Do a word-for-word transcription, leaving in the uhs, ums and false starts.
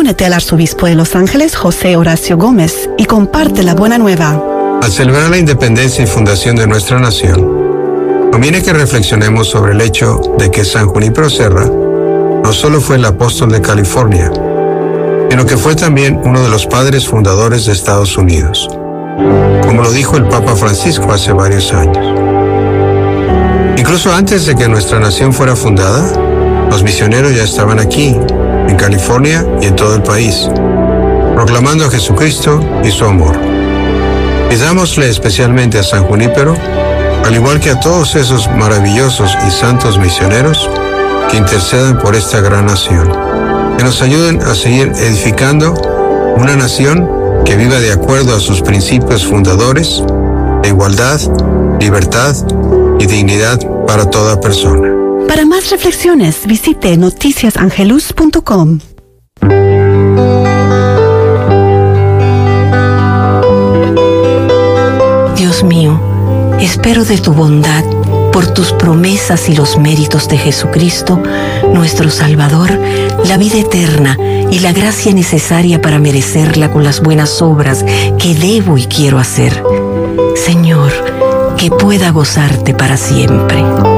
Únete al arzobispo de Los Ángeles, José Horacio Gómez, y comparte la buena nueva. Al celebrar la independencia y fundación de nuestra nación, conviene que reflexionemos sobre el hecho de que San Junípero Serra no solo fue el apóstol de California, sino que fue también uno de los padres fundadores de Estados Unidos, como lo dijo el Papa Francisco hace varios años. Incluso antes de que nuestra nación fuera fundada, los misioneros ya estaban aquí, en California y en todo el país, proclamando a Jesucristo y su amor. Pidámosle especialmente a San Junípero, al igual que a todos esos maravillosos y santos misioneros, que intercedan por esta gran nación, que nos ayuden a seguir edificando una nación que viva de acuerdo a sus principios fundadores de igualdad, libertad y dignidad para toda persona. Para más reflexiones, visite noticias angelus punto com. Dios mío, espero de tu bondad, por tus promesas y los méritos de Jesucristo, nuestro Salvador, la vida eterna y la gracia necesaria para merecerla con las buenas obras que debo y quiero hacer. Señor, que pueda gozarte para siempre.